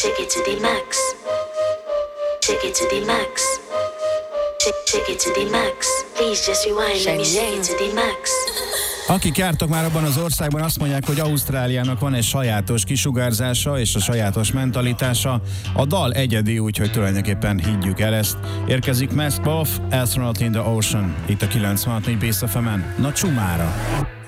Take it to the max. Take it to the max. Take it to the max. Please just rewind, let me take it to the max. Akik jártak már abban az országban, azt mondják, hogy Ausztráliának van egy sajátos kisugárzása és a sajátos mentalitása. A dal egyedi, úgyhogy tulajdonképpen higgyük el ezt. Érkezik Mask Off, Astronaut in the Ocean, itt a 96.4 Base FM-en. Na csumára!